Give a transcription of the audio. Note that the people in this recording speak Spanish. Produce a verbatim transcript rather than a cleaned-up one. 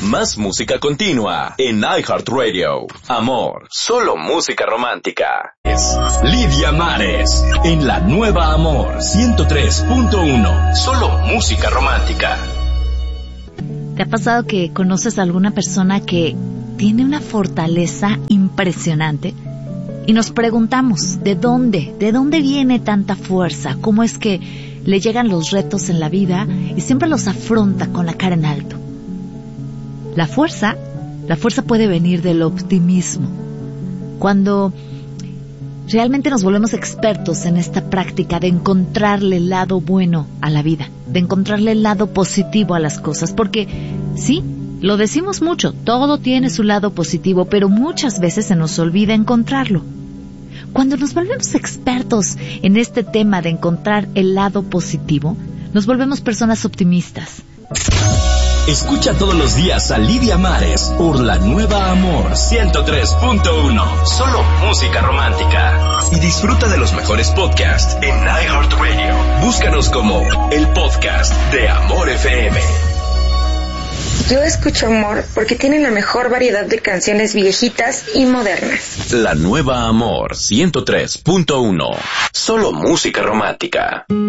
Más música continua en iHeartRadio. Amor, solo música romántica. Es Lidia Mares en la nueva Amor ciento tres punto uno. Solo música romántica. ¿Te ha pasado que conoces a alguna persona que tiene una fortaleza impresionante? Y nos preguntamos, ¿de dónde? ¿De dónde viene tanta fuerza? ¿Cómo es que le llegan los retos en la vida y siempre los afronta con la cara en alto? La fuerza, la fuerza puede venir del optimismo. Cuando realmente nos volvemos expertos en esta práctica de encontrarle el lado bueno a la vida, de encontrarle el lado positivo a las cosas, porque sí, lo decimos mucho, todo tiene su lado positivo, pero muchas veces se nos olvida encontrarlo. Cuando nos volvemos expertos en este tema de encontrar el lado positivo, nos volvemos personas optimistas. Escucha todos los días a Lidia Mares por la nueva Amor ciento tres punto uno. Solo música romántica. Y disfruta de los mejores podcasts en iHeartRadio. Búscanos como el podcast de Amor F M. Yo escucho Amor porque tiene la mejor variedad de canciones viejitas y modernas. La nueva Amor ciento tres punto uno. Solo música romántica.